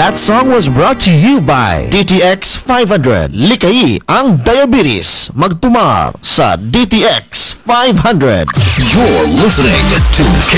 That song was brought to you by DTX 500. Likay ang diabetes. Magtumar sa DTX 500. You're listening to